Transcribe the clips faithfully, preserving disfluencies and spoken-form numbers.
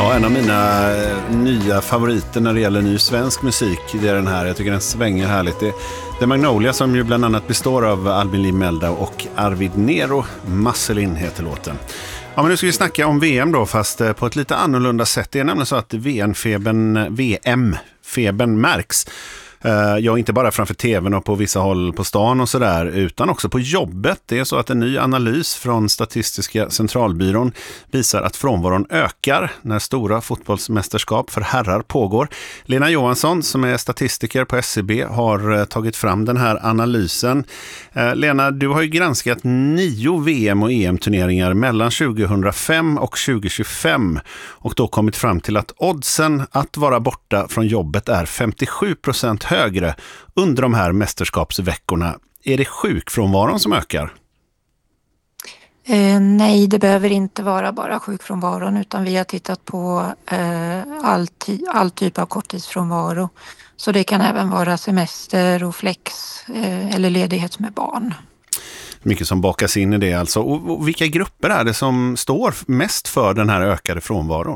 Ja, en av mina nya favoriter när det gäller ny svensk musik, det är den här. Jag tycker den svänger härligt. Det är Magnolia som ju bland annat består av Albin Lee Meldau och Arvid Nero. Muscle heter låten. Ja, men nu ska vi snacka om V M då, fast på ett lite annorlunda sätt. Det är nämligen så att V M-febern, V M-febern märks. Ja, inte bara framför tvn och på vissa håll på stan och sådär, utan också på jobbet. Det är så att en ny analys från Statistiska centralbyrån visar att frånvaron ökar när stora fotbollsmästerskap för herrar pågår. Lena Johansson, som är statistiker på S C B, har tagit fram den här analysen. Lena, du har ju granskat nio V M- och E M-turneringar mellan tjugohundrafem och tjugohundratjugofem och då kommit fram till att oddsen att vara borta från jobbet är femtiosju procent högre under de här mästerskapsveckorna. Är det sjukfrånvaron som ökar? Eh, nej, det behöver inte vara bara sjukfrånvaron, utan vi har tittat på eh, all, ty- all typ av korttidsfrånvaro. Så det kan även vara semester och flex eh, eller ledighet med barn. Mycket som bakas in i det alltså. Och, och vilka grupper är det som står mest för den här ökade frånvaron?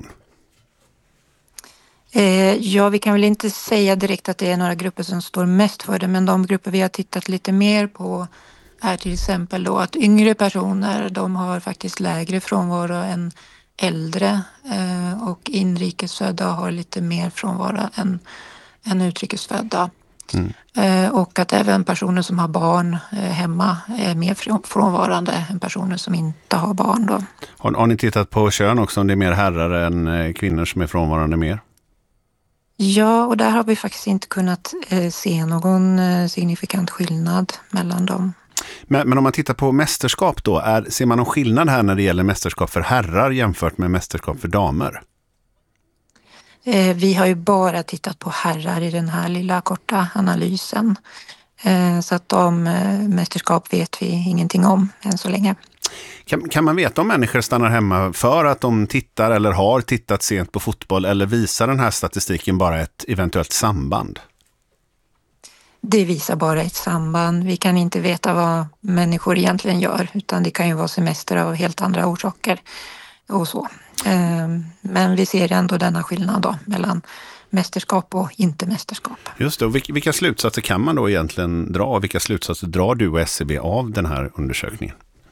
Ja, vi kan väl inte säga direkt att det är några grupper som står mest för det, men de grupper vi har tittat lite mer på är till exempel då att yngre personer, de har faktiskt lägre frånvaro än äldre, och inrikesfödda har lite mer frånvaro än, än utrikesfödda. Mm. Och att även personer som har barn hemma är mer frånvarande än personer som inte har barn då. Har, har ni tittat på kön också, om det är mer herrar än kvinnor som är frånvarande mer? Ja, och där har vi faktiskt inte kunnat eh, se någon eh, signifikant skillnad mellan dem. Men, men om man tittar på mästerskap då, är, ser man någon skillnad här när det gäller mästerskap för herrar jämfört med mästerskap för damer? Eh, vi har ju bara tittat på herrar i den här lilla korta analysen. Eh, så att de eh, mästerskap vet vi ingenting om än så länge. Kan, kan man veta om människor stannar hemma för att de tittar eller har tittat sent på fotboll, eller visar den här statistiken bara ett eventuellt samband? Det visar bara ett samband. Vi kan inte veta vad människor egentligen gör, utan det kan ju vara semester av helt andra orsaker och så. Men vi ser ändå denna skillnad då mellan mästerskap och inte mästerskap. Just det, och vilka slutsatser kan man då egentligen dra? Vilka slutsatser drar du och S C B av den här undersökningen?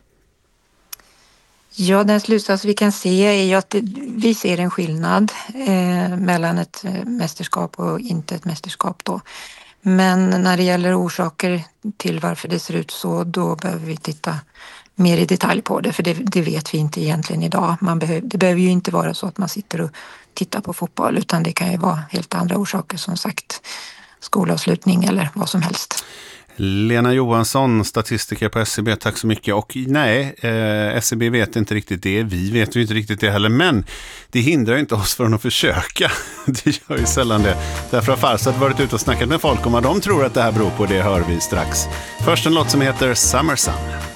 Ja, den slutsats vi kan se är ju att det, vi ser en skillnad eh, mellan ett mästerskap och inte ett mästerskap då. Men när det gäller orsaker till varför det ser ut så, då behöver vi titta mer i detalj på det, för det, det vet vi inte egentligen idag. Man behöv, det behöver ju inte vara så att man sitter och tittar på fotboll, utan det kan ju vara helt andra orsaker, som sagt skolavslutning eller vad som helst. Lena Johansson, statistiker på S C B, tack så mycket. Och nej, eh, S C B vet inte riktigt det, vi vet ju inte riktigt det heller, men det hindrar inte oss från att försöka. Det gör ju sällan det. Därför har Farsad varit ute och snackat med folk om vad de tror att det här beror på. Det hör vi strax. Först en låt som heter Summer Sun.